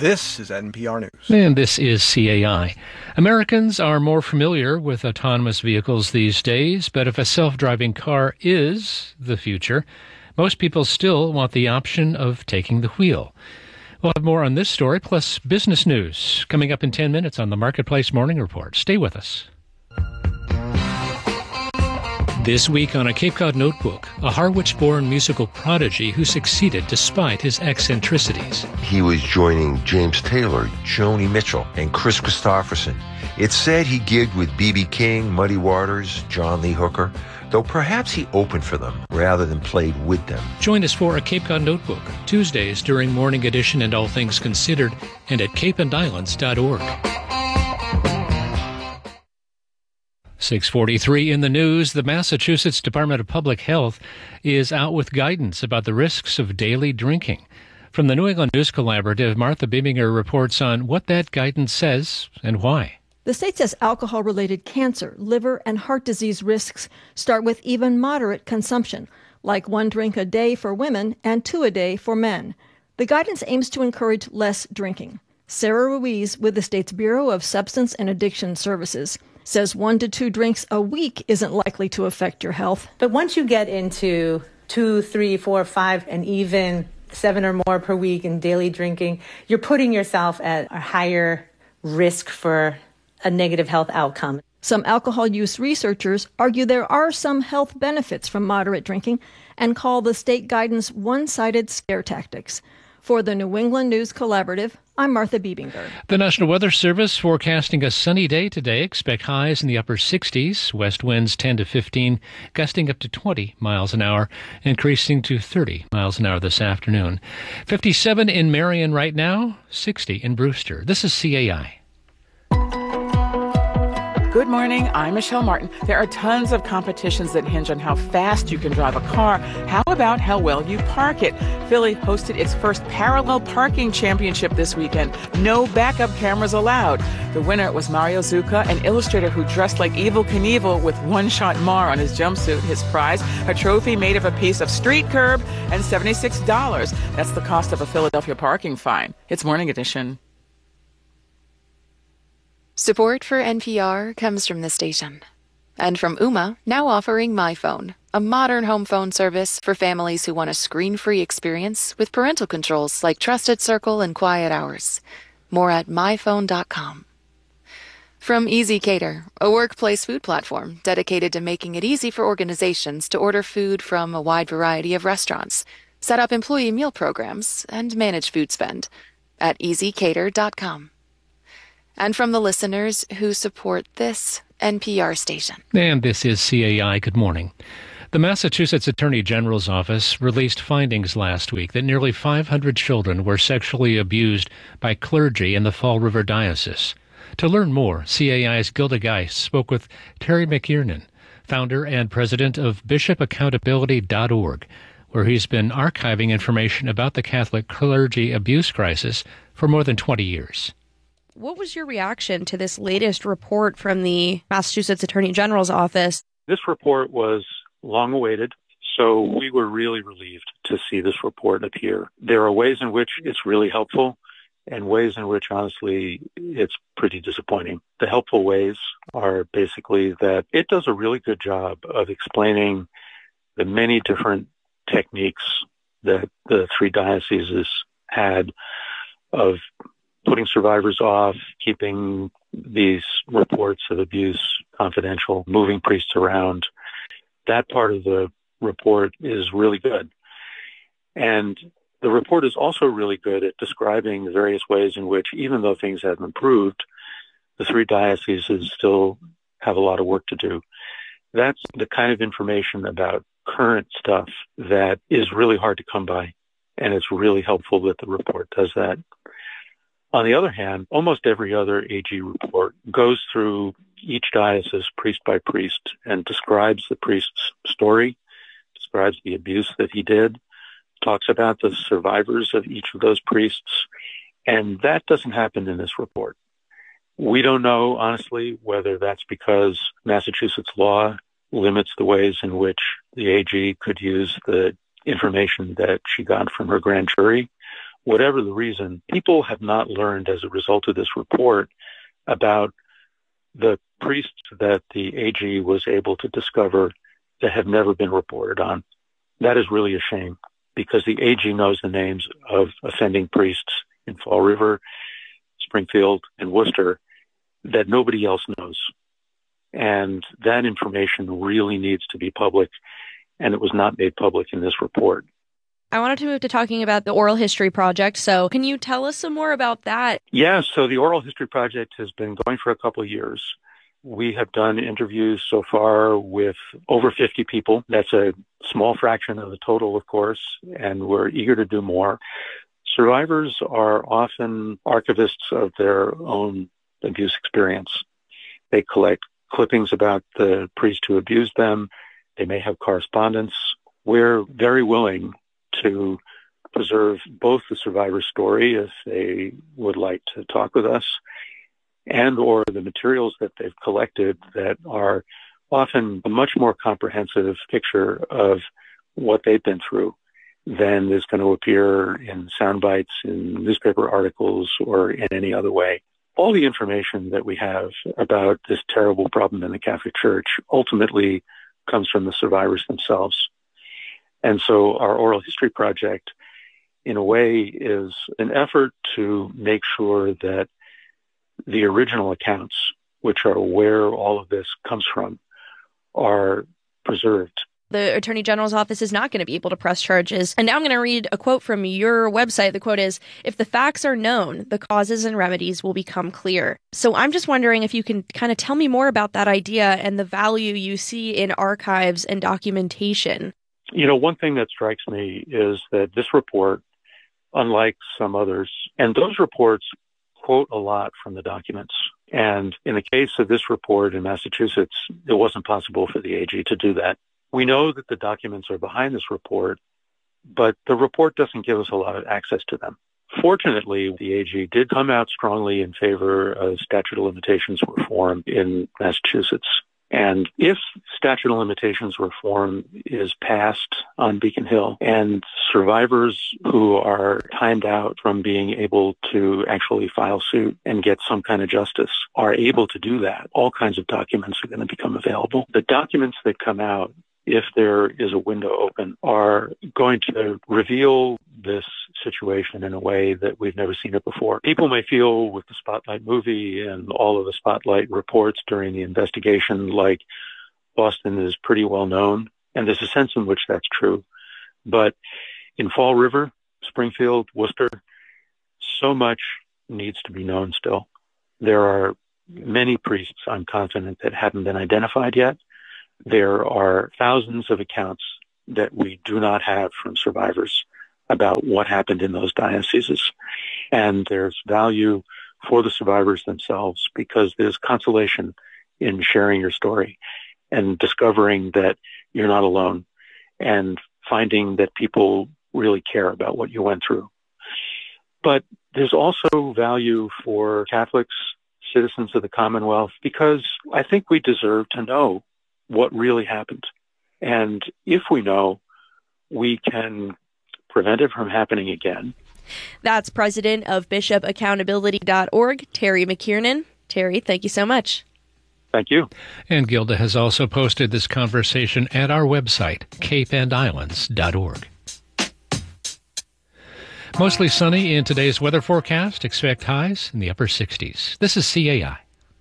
This is NPR News. And this is CAI. Americans are more familiar with autonomous vehicles these days, but if a self-driving car is the future, most people still want the option of taking the wheel. We'll have more on this story, plus business news, coming up in 10 minutes on the Marketplace Morning Report. Stay with us. This week on a Cape Cod Notebook, a Harwich-born musical prodigy who succeeded despite his eccentricities. He was joining James Taylor, Joni Mitchell, and Chris Christopherson. It's said he gigged with B.B. King, Muddy Waters, John Lee Hooker, though perhaps he opened for them rather than played with them. Join us for a Cape Cod Notebook, Tuesdays during Morning Edition and All Things Considered, and at capeandislands.org. 6:43 in the news. The Massachusetts Department of Public Health is out with guidance about the risks of daily drinking. From the New England News Collaborative, Martha Bebinger reports on what that guidance says and why. The state says alcohol-related cancer, liver, and heart disease risks start with even moderate consumption, like 1 drink a day for women and 2 a day for men. The guidance aims to encourage less drinking. Sarah Ruiz with the state's Bureau of Substance and Addiction Services says 1 to 2 drinks a week isn't likely to affect your health. But once you get into 2, 3, 4, 5, and even 7 or more per week in daily drinking, you're putting yourself at a higher risk for a negative health outcome. Some alcohol use researchers argue there are some health benefits from moderate drinking and call the state guidance one-sided scare tactics. For the New England News Collaborative, I'm Martha Bebinger. The National Weather Service forecasting a sunny day today. Expect highs in the upper 60s, west winds 10 to 15, gusting up to 20 miles an hour, increasing to 30 miles an hour this afternoon. 57 in Marion right now, 60 in Brewster. This is CAI. Good morning, I'm Michelle Martin. There are tons of competitions that hinge on how fast you can drive a car. How about how well you park it? Philly hosted its first parallel parking championship this weekend. No backup cameras allowed. The winner was Mario Zucca, an illustrator who dressed like Evel Knievel with one-shot Mar on his jumpsuit. His prize, a trophy made of a piece of street curb and $76. That's the cost of a Philadelphia parking fine. It's Morning Edition. Support for NPR comes from the station. And from Ooma, now offering MyPhone, a modern home phone service for families who want a screen-free experience with parental controls like Trusted Circle and Quiet Hours. More at myphone.com. From Easy Cater, a workplace food platform dedicated to making it easy for organizations to order food from a wide variety of restaurants, set up employee meal programs, and manage food spend at easycater.com. And from the listeners who support this NPR station. And this is CAI. Good morning. The Massachusetts Attorney General's office released findings last week that nearly 500 children were sexually abused by clergy in the Fall River Diocese. To learn more, CAI's Gilda Geist spoke with Terry McKiernan, founder and president of bishopaccountability.org, where he's been archiving information about the Catholic clergy abuse crisis for more than 20 years. What was your reaction to this latest report from the Massachusetts Attorney General's office? This report was long awaited, so we were really relieved to see this report appear. There are ways in which it's really helpful and ways in which, honestly, it's pretty disappointing. The helpful ways are basically that it does a really good job of explaining the many different techniques that the 3 dioceses had of putting survivors off, keeping these reports of abuse confidential, moving priests around. That part of the report is really good. And the report is also really good at describing the various ways in which, even though things have improved, the 3 dioceses still have a lot of work to do. That's the kind of information about current stuff that is really hard to come by. And it's really helpful that the report does that. On the other hand, almost every other AG report goes through each diocese priest by priest and describes the priest's story, describes the abuse that he did, talks about the survivors of each of those priests, and that doesn't happen in this report. We don't know, honestly, whether that's because Massachusetts law limits the ways in which the AG could use the information that she got from her grand jury, whatever the reason, people have not learned as a result of this report about the priests that the AG was able to discover that have never been reported on. That is really a shame, because the AG knows the names of offending priests in Fall River, Springfield, and Worcester that nobody else knows. And that information really needs to be public, and it was not made public in this report. I wanted to move to talking about the Oral History Project. So can you tell us some more about that? Yeah, so the Oral History Project has been going for a couple of years. We have done interviews so far with over 50 people. That's a small fraction of the total, of course, and we're eager to do more. Survivors are often archivists of their own abuse experience. They collect clippings about the priest who abused them. They may have correspondence. We're very willing to preserve both the survivor's story if they would like to talk with us, and or the materials that they've collected that are often a much more comprehensive picture of what they've been through than is going to appear in sound bites, in newspaper articles, or in any other way. All the information that we have about this terrible problem in the Catholic Church ultimately comes from the survivors themselves. And so our Oral History Project, in a way, is an effort to make sure that the original accounts, which are where all of this comes from, are preserved. The Attorney General's office is not going to be able to press charges. And now I'm going to read a quote from your website. The quote is, "If the facts are known, the causes and remedies will become clear." So I'm just wondering if you can kind of tell me more about that idea and the value you see in archives and documentation. You know, one thing that strikes me is that this report, unlike some others, and those reports quote a lot from the documents. And in the case of this report in Massachusetts, it wasn't possible for the AG to do that. We know that the documents are behind this report, but the report doesn't give us a lot of access to them. Fortunately, the AG did come out strongly in favor of statute of limitations reform in Massachusetts. And if statute of limitations reform is passed on Beacon Hill and survivors who are timed out from being able to actually file suit and get some kind of justice are able to do that, all kinds of documents are going to become available. The documents that come out, if there is a window open, are going to reveal this situation in a way that we've never seen it before. People may feel with the Spotlight movie and all of the Spotlight reports during the investigation like Boston is pretty well known, and there's a sense in which that's true. But in Fall River, Springfield, Worcester, so much needs to be known still. There are many priests, I'm confident, that haven't been identified yet. There are thousands of accounts that we do not have from survivors about what happened in those dioceses. And there's value for the survivors themselves because there's consolation in sharing your story and discovering that you're not alone and finding that people really care about what you went through. But there's also value for Catholics, citizens of the Commonwealth, because I think we deserve to know what really happened. And if we know, we can prevent it from happening again. That's President of BishopAccountability.org, Terry McKiernan. Terry, thank you so much. Thank you. And Gilda has also posted this conversation at our website, capeandislands.org. Mostly sunny in today's weather forecast. Expect highs in the upper 60s. This is CAI.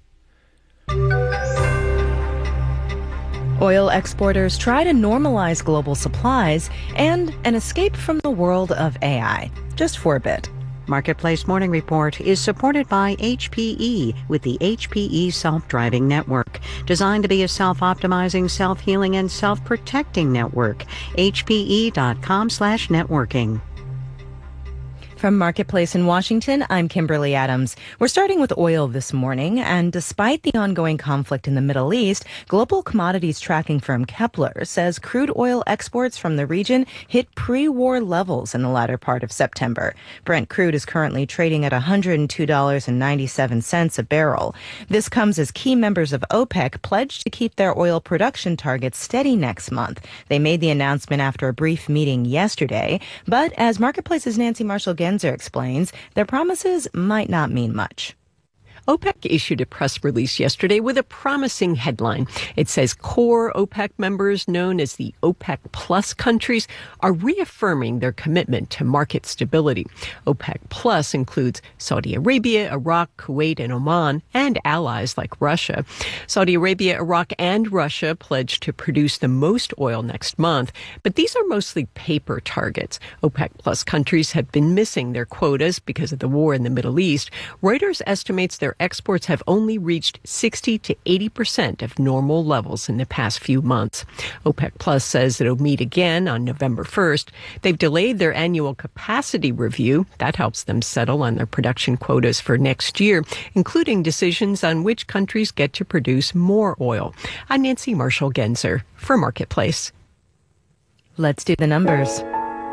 Oil exporters try to normalize global supplies and an escape from the world of AI, just for a bit. Marketplace Morning Report is supported by HPE with the HPE Self-Driving Network, designed to be a self-optimizing, self-healing, and self-protecting network. HPE.com/networking. From Marketplace in Washington, I'm Kimberly Adams. We're starting with oil this morning, and despite the ongoing conflict in the Middle East, global commodities tracking firm Kepler says crude oil exports from the region hit pre-war levels in the latter part of September. Brent crude is currently trading at $102.97 a barrel. This comes as key members of OPEC pledged to keep their oil production targets steady next month. They made the announcement after a brief meeting yesterday, but as Marketplace's Nancy Marshall-Genzer Genzer explains their promises might not mean much. OPEC issued a press release yesterday with a promising headline. It says core OPEC members, known as the OPEC Plus countries, are reaffirming their commitment to market stability. OPEC Plus includes Saudi Arabia, Iraq, Kuwait, and Oman, and allies like Russia. Saudi Arabia, Iraq, and Russia pledged to produce the most oil next month, but these are mostly paper targets. OPEC Plus countries have been missing their quotas because of the war in the Middle East. Reuters estimates their exports have only reached 60 to 80% of normal levels in the past few months. OPEC Plus says it'll meet again on November 1st. They've delayed their annual capacity review. That helps them settle on their production quotas for next year, including decisions on which countries get to produce more oil. I'm Nancy Marshall-Genzer for Marketplace. Let's do the numbers.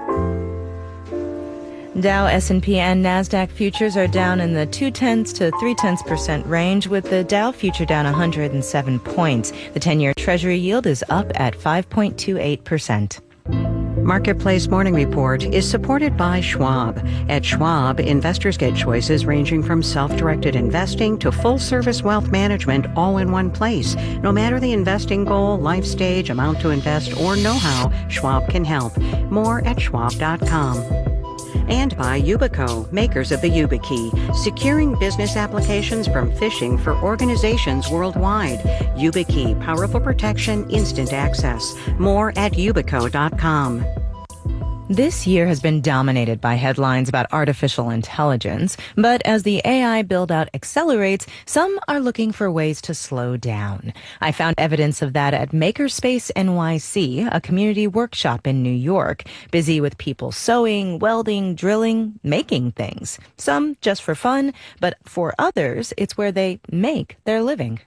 Dow, S&P, and NASDAQ futures are down in the 0.2 to 0.3% range, with the Dow future down 107 points. The 10-year Treasury yield is up at 5.28%. Marketplace Morning Report is supported by Schwab. At Schwab, investors get choices ranging from self-directed investing to full-service wealth management all in one place. No matter the investing goal, life stage, amount to invest, or know-how, Schwab can help. More at schwab.com. And by Yubico, makers of the YubiKey, securing business applications from phishing for organizations worldwide. YubiKey, powerful protection, instant access. More at yubico.com. This year has been dominated by headlines about artificial intelligence, but as the AI build-out accelerates, some are looking for ways to slow down. I found evidence of that at Makerspace NYC, a community workshop in New York, busy with people sewing, welding, drilling, making things. Some just for fun, but for others, it's where they make their living.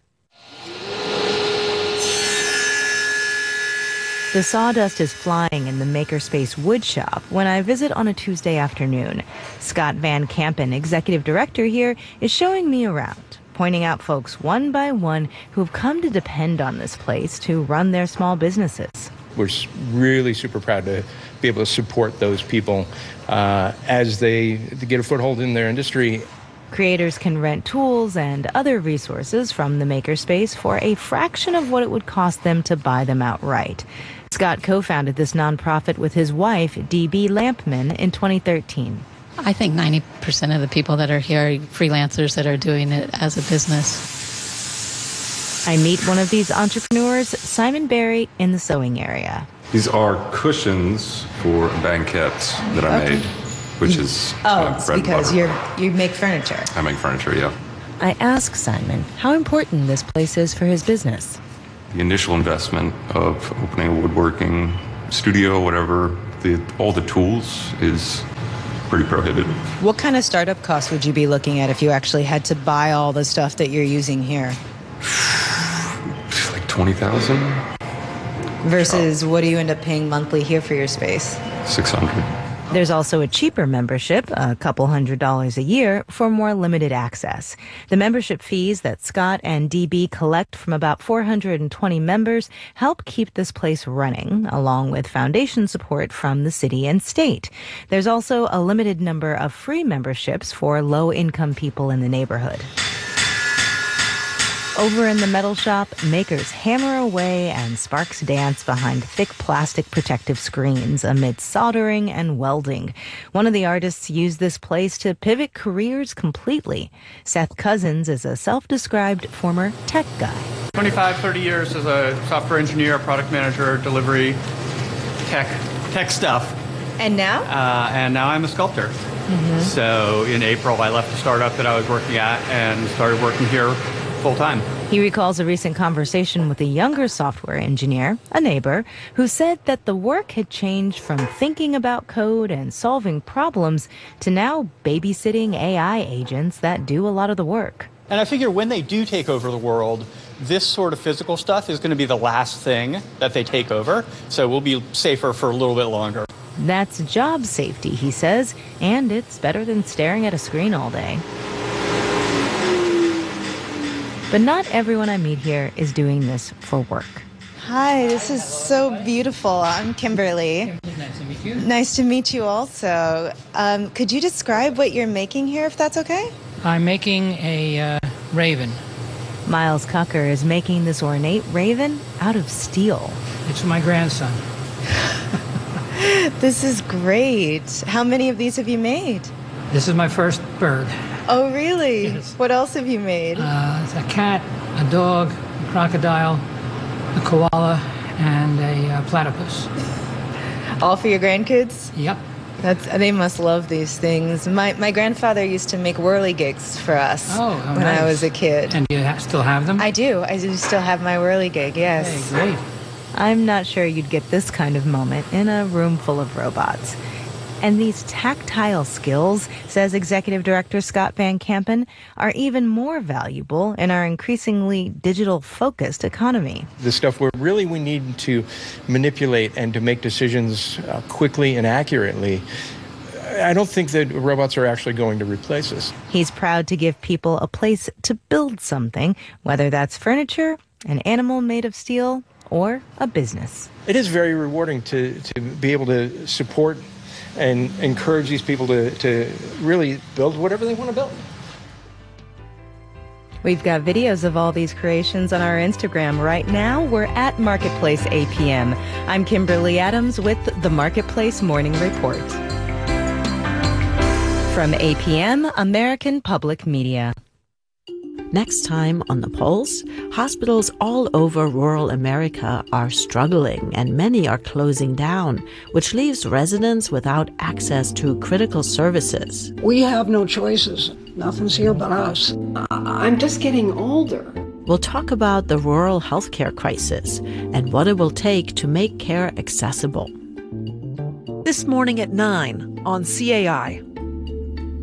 The sawdust is flying in the Makerspace woodshop when I visit on a Tuesday afternoon. Scott Van Kampen, executive director here, is showing me around, pointing out folks one by one who have come to depend on this place to run their small businesses. We're really super proud to be able to support those people as they get a foothold in their industry. Creators can rent tools and other resources from the Makerspace for a fraction of what it would cost them to buy them outright. Scott co-founded this nonprofit with his wife, D.B. Lampman, in 2013. I think 90% of the people that are here are freelancers that are doing it as a business. I meet one of these entrepreneurs, Simon Berry, in the sewing area. These are cushions for a banquette that I made, which is it's because you make furniture. I make furniture, yeah. I ask Simon how important this place is for his business. The initial investment of opening a woodworking studio, whatever, all the tools is pretty prohibitive. What kind of startup costs would you be looking at if you actually had to buy all the stuff that you're using here? Like $20,000. Versus what do you end up paying monthly here for your space? $600. There's also a cheaper membership, a couple $100 a year, for more limited access. The membership fees that Scott and DB collect from about 420 members help keep this place running, along with foundation support from the city and state. There's also a limited number of free memberships for low-income people in the neighborhood. Over in the metal shop, makers hammer away and sparks dance behind thick plastic protective screens amid soldering and welding. One of the artists used this place to pivot careers completely. Seth Cousins is a self-described former tech guy. 25, 30 years as a software engineer, product manager, delivery, tech stuff. And now? And now I'm a sculptor. Mm-hmm. So in April, I left the startup that I was working at and started working here full-time. He recalls a recent conversation with a younger software engineer, a neighbor, who said that the work had changed from thinking about code and solving problems to now babysitting AI agents that do a lot of the work. And I figure when they do take over the world, this sort of physical stuff is going to be the last thing that they take over, so we'll be safer for a little bit longer. That's job safety, he says, and it's better than staring at a screen all day. But not everyone I meet here is doing this for work. Hi, this is so beautiful. I'm Kimberly. Nice to meet you. Nice to meet you also. Could you describe what you're making here, if that's okay? I'm making a raven. Miles Cucker is making this ornate raven out of steel. It's for my grandson. This is great. How many of these have you made? This is my first bird. Oh, really? Yes. What else have you made? It's a cat, a dog, a crocodile, a koala, and a platypus. All for your grandkids? Yep. They must love these things. My grandfather used to make whirligigs for us when I was a kid. And you still have them? I do. I do still have my whirligig, yes. Hey, great. I'm not sure you'd get this kind of moment in a room full of robots. And these tactile skills, says Executive Director Scott Van Kampen, are even more valuable in our increasingly digital-focused economy. The stuff where really we need to manipulate and to make decisions quickly and accurately, I don't think that robots are actually going to replace us. He's proud to give people a place to build something, whether that's furniture, an animal made of steel, or a business. It is very rewarding to be able to support and encourage these people to really build whatever they want to build. We've got videos of all these creations on our Instagram right now. We're at Marketplace APM. I'm Kimberly Adams with the Marketplace Morning Report. From APM, American Public Media. Next time on The Pulse, hospitals all over rural America are struggling and many are closing down, which leaves residents without access to critical services. We have no choices. Nothing's here but us. I'm just getting older. We'll talk about the rural healthcare crisis and what it will take to make care accessible. This morning at 9 on CAI.